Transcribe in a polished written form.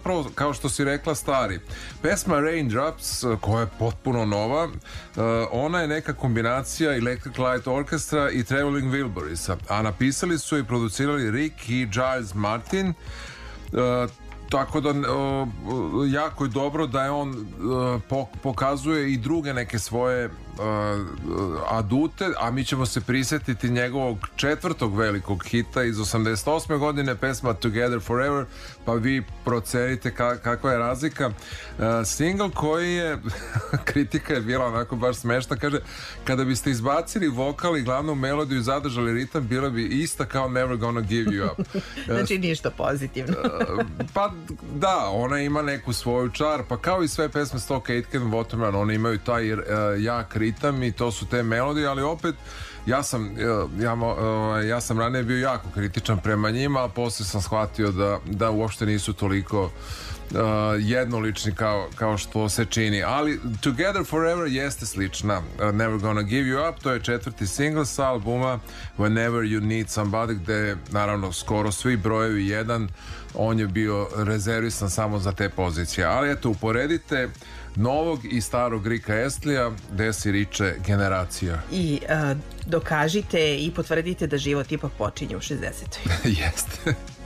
zapravo, kao što si rekla, stari. Pesma Raindrops, koja je potpuno nova, ona je neka kombinacija Electric Light Orchestra i Traveling Wilburys, a napisali su i producirali Rick i Giles Martin. Tako da jako je dobro da je on pokazuje i druge neke svoje adute, a mi ćemo se prisjetiti njegovog četvrtog velikog hita iz 88. godine, pesma Together Forever, pa vi procenite kakva je razlika. Single koji je kritika je bila onako baš smešna, kaže, kada biste izbacili vokal i glavnu melodiju i zadržali ritam, bila bi ista kao Never Gonna Give You Up. Znači ništa pozitivno. Pa da, ona ima neku svoju čar, pa kao i sve pesme Stock Aitken, Waterman, one imaju taj jak ritam i to su te melodije, ali opet ja sam ranije bio jako kritičan prema njima, a poslije sam shvatio da uopšte nisu toliko jednolični kao što se čini, ali Together Forever jeste slična Never Gonna Give You Up, to je četvrti single sa albuma Whenever You Need Somebody, gde naravno skoro svi brojevi jedan, on je bio rezervisan samo za te pozicije, ali eto, uporedite novog i starog Ricka Astleyja, gde si riče generacija. I dokažite i potvrdite da život ipak počinje u 60. Jeste.